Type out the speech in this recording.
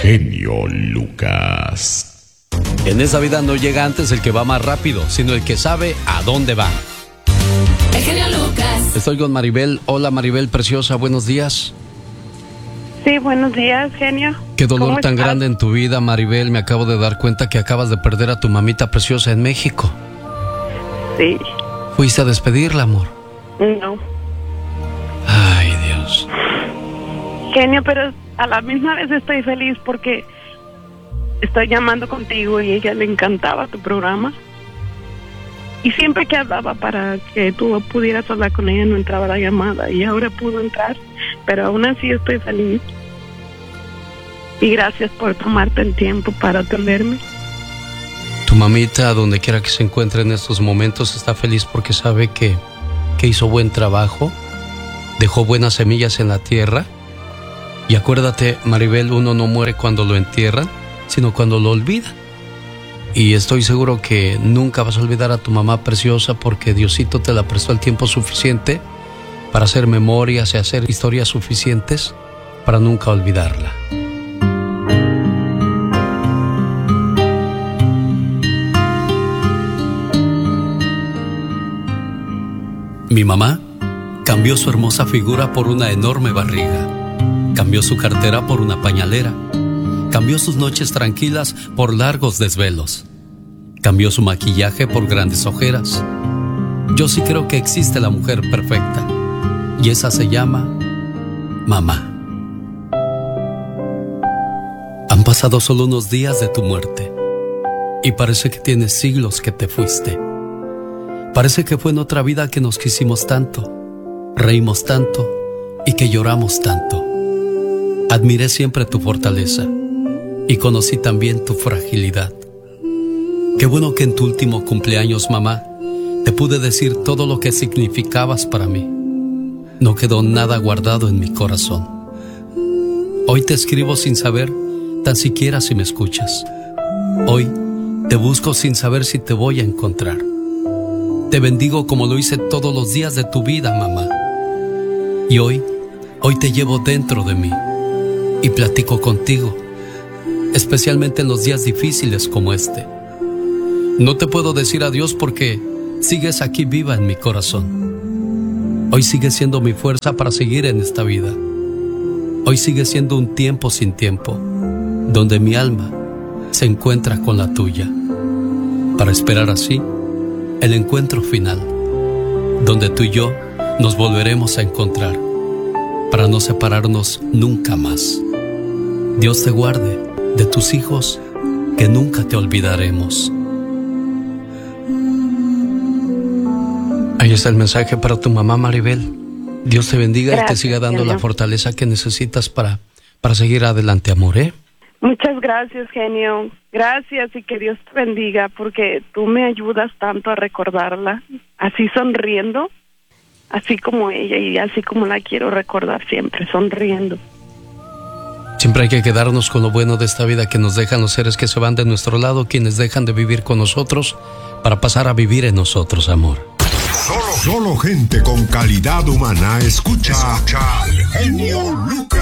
genio Lucas. En esa vida no llega antes el que va más rápido, sino el que sabe a dónde va. El genio Lucas. Estoy con Maribel. Hola Maribel, preciosa, buenos días. Sí, buenos días, genio. Qué dolor tan estás? grande en tu vida, Maribel. Me acabo de dar cuenta que acabas de perder a tu mamita preciosa en México. Sí. ¿Fuiste a despedirla, amor? No. Ay, Dios. Genio, pero a la misma vez estoy feliz porque estoy llamando contigo y a ella le encantaba tu programa. Y siempre que hablaba para que tú pudieras hablar con ella no entraba la llamada y ahora pudo entrar, pero aún así estoy feliz. Y gracias por tomarte el tiempo para atenderme. Tu mamita, donde quiera que se encuentre en estos momentos, está feliz porque sabe que hizo buen trabajo, dejó buenas semillas en la tierra. Y acuérdate, Maribel, uno no muere cuando lo entierran, sino cuando lo olvida. Y estoy seguro que nunca vas a olvidar a tu mamá preciosa porque Diosito te la prestó el tiempo suficiente para hacer memorias y hacer historias suficientes para nunca olvidarla. Mi mamá cambió su hermosa figura por una enorme barriga. Cambió su cartera por una pañalera. Cambió sus noches tranquilas por largos desvelos. Cambió su maquillaje por grandes ojeras. Yo sí creo que existe la mujer perfecta. Y esa se llama mamá. Han pasado solo unos días de tu muerte. Y parece que tienes siglos que te fuiste. Parece que fue en otra vida que nos quisimos tanto, reímos tanto y que lloramos tanto. Admiré siempre tu fortaleza y conocí también tu fragilidad. Qué bueno que en tu último cumpleaños, mamá, te pude decir todo lo que significabas para mí. No quedó nada guardado en mi corazón. Hoy te escribo sin saber tan siquiera si me escuchas. Hoy te busco sin saber si te voy a encontrar. Te bendigo como lo hice todos los días de tu vida, mamá. Y hoy te llevo dentro de mí y platico contigo, especialmente en los días difíciles como este. No te puedo decir adiós porque sigues aquí viva en mi corazón. Hoy sigues siendo mi fuerza para seguir en esta vida. Hoy sigue siendo un tiempo sin tiempo, donde mi alma se encuentra con la tuya, para esperar así el encuentro final, donde tú y yo nos volveremos a encontrar, para no separarnos nunca más. Dios te guarde de tus hijos, que nunca te olvidaremos. Ahí está el mensaje para tu mamá, Maribel. Dios te bendiga. Gracias, y te siga dando, genio, la fortaleza que necesitas para seguir adelante, amor, ¿eh? Muchas gracias, genio. Gracias y que Dios te bendiga porque tú me ayudas tanto a recordarla, así sonriendo, así como ella y así como la quiero recordar siempre, sonriendo. Siempre hay que quedarnos con lo bueno de esta vida que nos dejan los seres que se van de nuestro lado, quienes dejan de vivir con nosotros para pasar a vivir en nosotros, amor. Solo gente con calidad humana escucha al genio Lucas.